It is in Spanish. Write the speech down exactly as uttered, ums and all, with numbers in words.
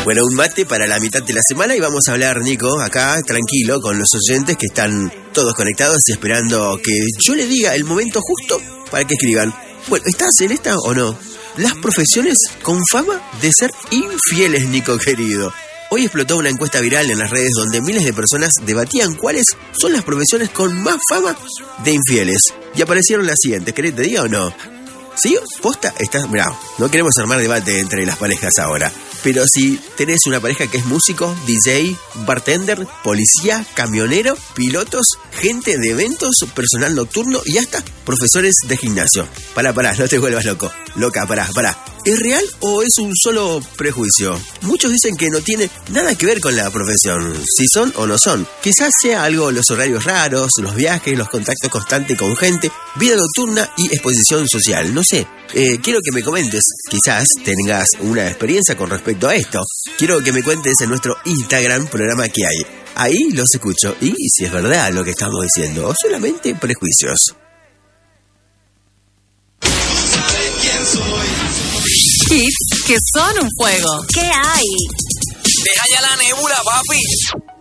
Bueno, un mate para la mitad de la semana y vamos a hablar, Nico, acá, tranquilo, con los oyentes que están todos conectados y esperando que yo les diga el momento justo para que escriban. Bueno, ¿estás en esta o no? Las profesiones con fama de ser infieles, Nico querido. Hoy explotó una encuesta viral en las redes donde miles de personas debatían cuáles son las profesiones con más fama de infieles. Y aparecieron las siguientes, ¿querés que te diga o no? ¿Sí? ¿Posta? Estás... Mirá, no queremos armar debate entre las parejas ahora. Pero si tenés una pareja que es músico, D J, bartender, policía, camionero, pilotos, gente de eventos, personal nocturno y hasta profesores de gimnasio. Pará, pará, no te vuelvas loco. Loca, pará, pará. ¿Es real o es un solo prejuicio? Muchos dicen que no tiene nada que ver con la profesión, si son o no son. Quizás sea algo los horarios raros, los viajes, los contactos constantes con gente, vida nocturna y exposición social. No sé, eh, quiero que me comentes, quizás tengas una experiencia con respecto a esto. Quiero que me cuentes en nuestro Instagram, programa que hay. Ahí los escucho y si es verdad lo que estamos diciendo o solamente prejuicios. Hits que son un fuego. ¿Qué hay? Deja ya la nébula, papi.